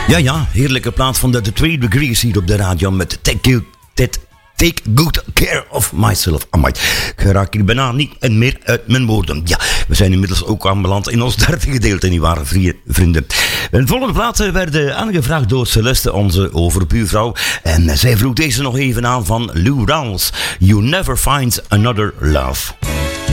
Ja, heerlijke plaat van de 3 Degrees hier op de radio met Take Good Care of Myself. Amai, ik raak hier bijna niet meer uit mijn woorden. Ja, we zijn inmiddels ook aanbeland in ons derde gedeelte, nietwaar, vrienden. De volgende platen werden aangevraagd door Celeste, onze overbuurvrouw. En zij vroeg deze nog even aan van Lou Rawls. You Never Find Another Love.